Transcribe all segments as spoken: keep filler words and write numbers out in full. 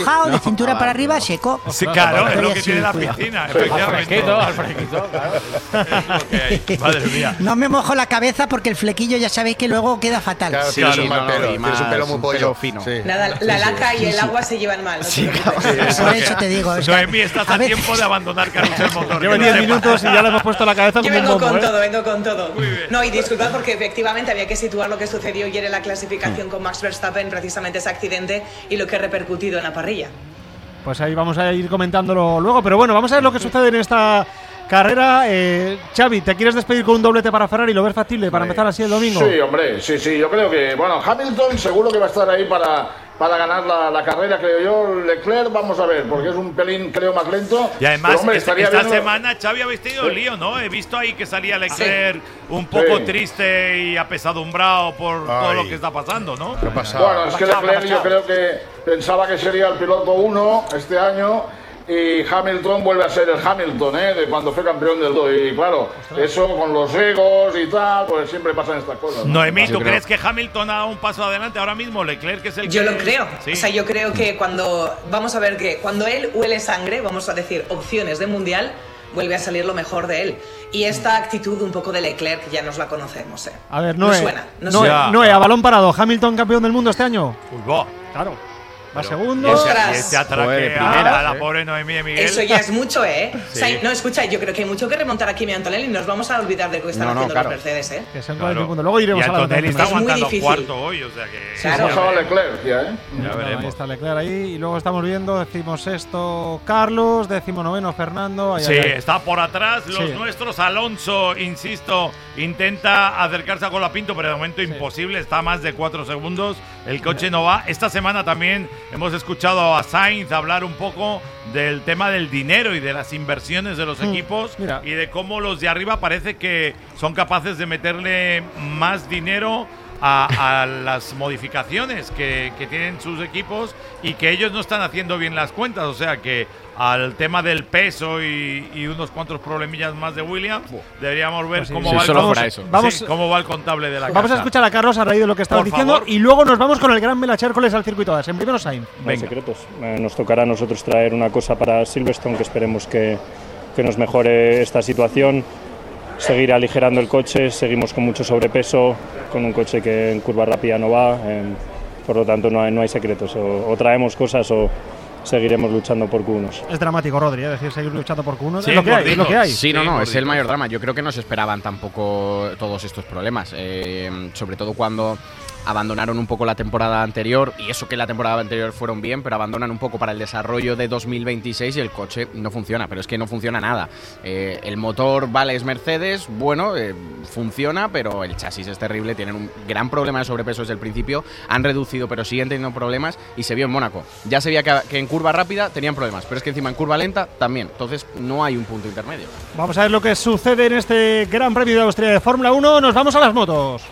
Mojado, de cintura para arriba, seco. Sí, claro, es lo que Sí, tiene la cuidado. piscina. Al efectivamente. fresquito, al fresquito, claro. Es lo que hay. Madre mía. No me mojo la cabeza porque el flequillo ya sabéis que luego queda fatal. Claro, Sí, tienes un no, mal no, pelo, y tienes un más pelo muy un pollo. pelo fino. Sí. Nada, la laca y el agua se llevan mal. No te preocupes. Por eso te digo. o sea, Noemí, estás a, a veces- tiempo de abandonar Carrusel Motor. Lleva que diez no sepa. minutos y ya le hemos puesto la cabeza Yo como un vengo bombo, con ¿eh? todo, vengo con todo. Muy bien. No, y disculpad porque efectivamente había que situar lo que sucedió ayer en la clasificación con Max Verstappen, precisamente ese accidente y lo que ha repercutido en la parrilla. Pues ahí vamos a ir comentándolo luego. Pero bueno, vamos a ver lo que sucede en esta carrera. Eh, Xavi, ¿te quieres despedir con un doblete para Ferrari? ¿Lo ves factible para empezar así el domingo? Sí, hombre, sí, sí, yo creo que, bueno, Hamilton seguro que va a estar ahí para, para ganar la, la carrera, creo yo. Leclerc, vamos a ver, porque es un pelín, creo, más lento. Y además, Pero, hombre, esta, estaría esta bien- semana Xavi habéis tenido Sí. lío, ¿no? He visto ahí que salía Leclerc un poco Sí. triste y apesadumbrado por todo Ay. lo que está pasando, ¿no? ¿Qué pasa? Bueno, es que Leclerc yo creo que pensaba que sería el piloto uno este año y Hamilton vuelve a ser el Hamilton, ¿eh? De cuando fue campeón del mundo. Y claro, eso con los egos y tal, pues siempre pasan estas cosas. ¿no? Noemí, Yo ¿tú creo- crees que Hamilton ha dado un paso adelante ahora mismo? Leclerc es el Yo que… lo creo. Sí. O sea, yo creo que cuando, vamos a ver que cuando él huele sangre, vamos a decir opciones de mundial, vuelve a salir lo mejor de él. Y esta actitud un poco de Leclerc ya nos la conocemos, ¿eh? A ver, no Noé. suena, no Noé, suena. Noé, a balón parado. ¿Hamilton campeón del mundo este año? Uy, va. Claro. Va Pero- segundo. Y ese- Ostras. y este atraque Joder, de a- primeras, a la ¿eh? pobre Noemí de Miguel. Eso ya es mucho, ¿eh? O sea, Sí. no, escucha, yo creo que hay mucho que remontar aquí a Antonelli y nos vamos a olvidar de lo que están No, no, haciendo claro. los Mercedes, ¿eh? Que son Claro. cuarenta y puntos. Luego iremos y a la Antonelli está Es muy aguantando difícil. cuarto hoy, o sea que… Claro. Hemos hablado de Leclerc ya, ¿eh? Ya Ahí veremos. está Leclerc ahí. Y luego estamos viendo, decimos sexto Carlos, décimo noveno Fernando. Ahí, Sí, ahí, ahí. está por atrás. Los Sí. nuestros, Alonso, insisto, intenta acercarse a Colapinto, pero de momento imposible. Está a más de cuatro segundos. El coche no va. Esta semana también hemos escuchado a Sainz hablar un poco del tema del dinero y de las inversiones de los Mm, equipos mira. y de cómo los de arriba parece que son capaces de meterle más dinero a, a las modificaciones que, que tienen sus equipos y que ellos no están haciendo bien las cuentas. O sea que al tema del peso y, y unos cuantos problemillas más de Williams, deberíamos ver Pues sí, cómo, sí, va el, solo vamos- fuera eso. Vamos- sí, cómo va el contable de la Vamos a casa. escuchar a Carlos a raíz de lo que estaba Por diciendo favor. y luego nos vamos con el gran Melache Hércules al circuito de Asen. Primero Sainz. No hay secretos. Eh, nos tocará a nosotros traer una cosa para Silverstone que esperemos que, que nos mejore esta situación. Seguir aligerando el coche, seguimos con mucho sobrepeso, con un coche que en curva rápida no va. eh, por lo tanto, no hay, no hay secretos. O, o traemos cosas o seguiremos luchando por Q uno. Es dramático, Rodri, es decir, seguir luchando por Q uno. Sí, es lo que hay, es lo que hay. Sí, no, Sí, no, es gorditos. el mayor drama. Yo creo que no se esperaban tampoco todos estos problemas. Eh, sobre todo cuando abandonaron un poco la temporada anterior, y eso que la temporada anterior fueron bien, pero abandonan un poco para el desarrollo de dos mil veintiséis y el coche no funciona, pero es que no funciona nada. Eh, el motor, vale, es Mercedes, bueno, eh, funciona, pero el chasis es terrible, tienen un gran problema de sobrepeso desde el principio, han reducido, pero siguen teniendo problemas, y se vio en Mónaco. Ya se veía que, que en curva rápida tenían problemas, pero es que encima en curva lenta también, entonces no hay un punto intermedio. Vamos a ver lo que sucede en este Gran Premio de Austria de Fórmula uno. Nos vamos a las motos.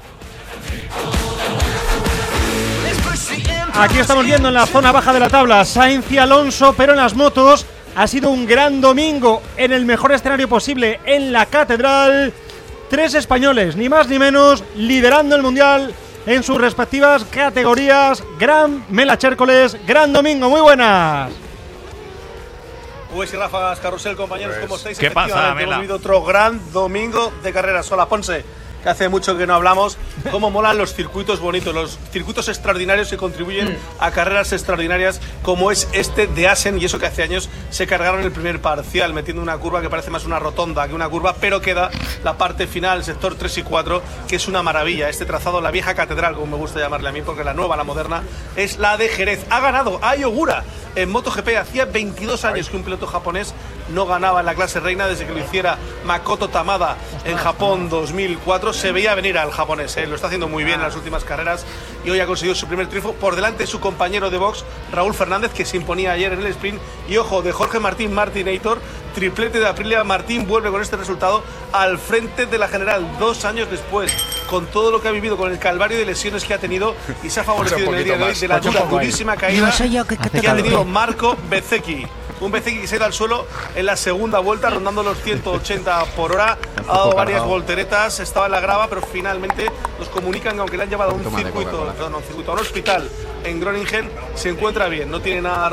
Aquí estamos viendo en la zona baja de la tabla Sainz y Alonso, pero en las motos ha sido un gran domingo en el mejor escenario posible en la Catedral. Tres españoles, ni más ni menos, liderando el mundial en sus respectivas categorías. Gran Melache Hércules, gran domingo, muy buenas. Pues y ráfagas, Carrusel, compañeros, ¿cómo estáis? ¿qué pasa, Efectivamente, Mela? hemos vivido otro gran domingo de carreras. Hola, Ponce, que hace mucho que no hablamos. Cómo molan los circuitos bonitos, los circuitos extraordinarios que contribuyen a carreras extraordinarias como es este de Asen, y eso que hace años se cargaron el primer parcial, metiendo una curva que parece más una rotonda que una curva, pero queda la parte final, el sector tres y cuatro, que es una maravilla. Este trazado, la vieja catedral, como me gusta llamarle a mí, porque la nueva, la moderna, es la de Jerez. Ha ganado Ai Ogura en MotoGP. Hacía veintidós años que un piloto japonés no ganaba en la clase reina, desde que lo hiciera Makoto Tamada en Japón dos mil cuatro. Se veía venir al japonés, ¿eh? Lo está haciendo muy bien en las últimas carreras y hoy ha conseguido su primer triunfo por delante de su compañero de box, Raúl Fernández, que se imponía ayer en el sprint. Y ojo, de Jorge Martín Martinator, triplete de Aprilia. Martín vuelve con este resultado al frente de la general dos años después, con todo lo que ha vivido, con el calvario de lesiones que ha tenido, y se ha favorecido en el día de hoy de la dura, durísima caída No soy yo que, que que ha toca el tenido pie. Marco Bezzecchi. Un Bezzecchi que se ha ido al suelo en la segunda vuelta, rondando los ciento ochenta por hora. Ha dado varias volteretas, estaba en la grava, pero finalmente nos comunican que aunque le han llevado a un circuito, perdón, un circuito, a un hospital en Groningen, se encuentra bien, no tiene nada